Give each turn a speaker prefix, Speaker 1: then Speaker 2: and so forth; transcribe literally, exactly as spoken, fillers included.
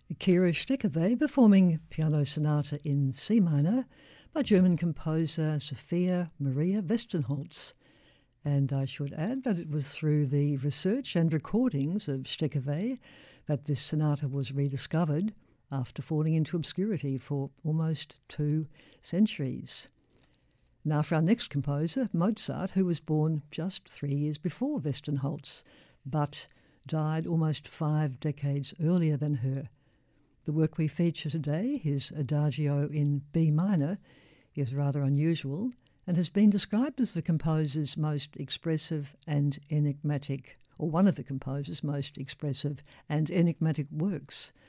Speaker 1: Kira Steckerwe performing Piano Sonata in C minor by German composer Sophia Maria Westenholz. And I should add that it was through the research and recordings of Steckerwe that this sonata was rediscovered after falling into obscurity for almost two centuries. Now for our next composer, Mozart, who was born just three years before Westenholz, but died almost five decades earlier than her. The work we feature today, his Adagio in B minor, is rather unusual and has been described as the composer's most expressive and enigmatic, or one of the composer's most expressive and enigmatic works